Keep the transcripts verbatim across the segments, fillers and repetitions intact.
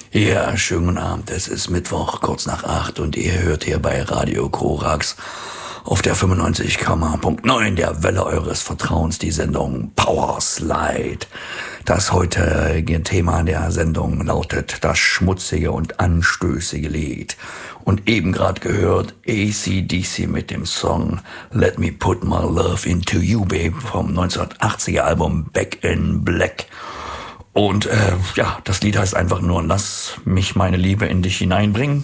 Ja, schönen guten Abend. Es ist Mittwoch, kurz nach acht und ihr hört hier bei Radio Korax auf der fünfundneunzig Komma neun der Welle eures Vertrauens die Sendung Power Slide. Das heutige Thema der Sendung lautet das schmutzige und anstößige Lied. Und eben gerade gehört A C D C mit dem Song Let Me Put My Love Into You, Babe vom neunzehnhundertachtziger Album Back in Black. Und äh, ja, das Lied heißt einfach nur Lass mich meine Liebe in dich hineinbringen.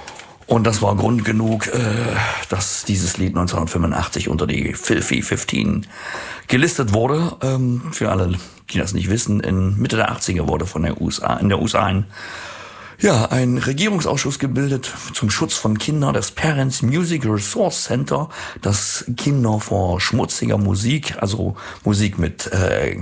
Und das war Grund genug, äh, dass dieses Lied neunzehnhundertfünfundachtzig unter die Filthy fünfzehn gelistet wurde. Ähm, für alle, die das nicht wissen, in Mitte der achtziger wurde von der U S A, in der U S A ein, ja, ein Regierungsausschuss gebildet zum Schutz von Kindern, das Parents Music Resource Center, das Kinder vor schmutziger Musik, also Musik mit äh,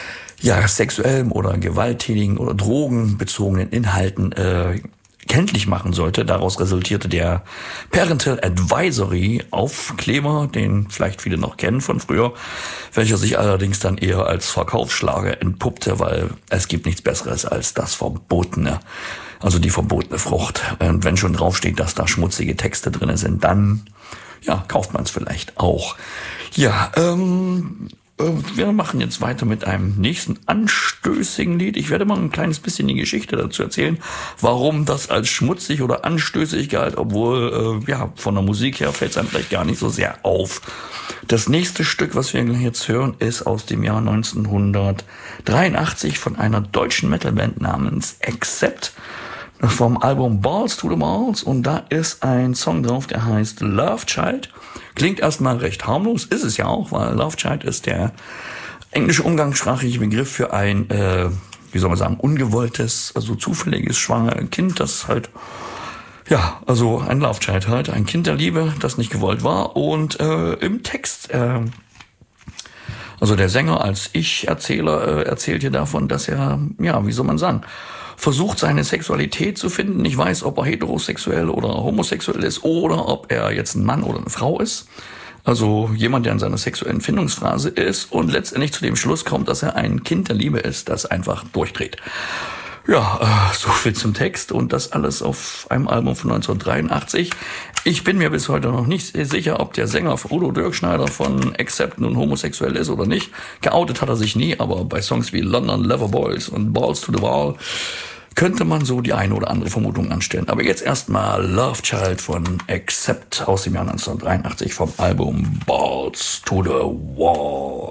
ja, sexuellem oder gewalttätigen oder drogenbezogenen Inhalten äh, kenntlich machen sollte. Daraus resultierte der Parental Advisory Aufkleber, den vielleicht viele noch kennen von früher, welcher sich allerdings dann eher als Verkaufsschlager entpuppte, weil es gibt nichts Besseres als das Verbotene, also die verbotene Frucht. Und wenn schon draufsteht, dass da schmutzige Texte drin sind, dann ja, kauft man es vielleicht auch. Ja, ähm... wir machen jetzt weiter mit einem nächsten anstößigen Lied. Ich werde mal ein kleines bisschen die Geschichte dazu erzählen, warum das als schmutzig oder anstößig galt, obwohl, äh, ja, von der Musik her fällt es einem vielleicht gar nicht so sehr auf. Das nächste Stück, was wir jetzt hören, ist aus dem Jahr neunzehnhundertdreiundachtzig von einer deutschen Metalband namens Accept vom Album Balls to the Walls, und da ist ein Song drauf, der heißt Love Child. Klingt erstmal recht harmlos, ist es ja auch, weil Love Child ist der englische umgangssprachliche Begriff für ein, äh, wie soll man sagen, ungewolltes, also zufälliges schwangere Kind, das halt, ja, also ein Love Child halt, ein Kind der Liebe, das nicht gewollt war. Und äh, im Text, äh, also der Sänger als Ich-Erzähler äh, erzählt hier davon, dass er, ja, wie soll man sagen, versucht seine Sexualität zu finden. Ich weiß, ob er heterosexuell oder homosexuell ist oder ob er jetzt ein Mann oder eine Frau ist. Also jemand, der in seiner sexuellen Findungsphase ist und letztendlich zu dem Schluss kommt, dass er ein Kind der Liebe ist, das einfach durchdreht. Ja, äh, so viel zum Text und das alles auf einem Album von neunzehnhundertdreiundachtzig. Ich bin mir bis heute noch nicht sicher, ob der Sänger Udo Dirkschneider von Accept nun homosexuell ist oder nicht. Geoutet hat er sich nie, aber bei Songs wie London Loverboys und Balls to the Wall könnte man so die eine oder andere Vermutung anstellen. Aber jetzt erstmal Love Child von Accept aus dem Jahr neunzehnhundertdreiundachtzig vom Album Balls to the Wall.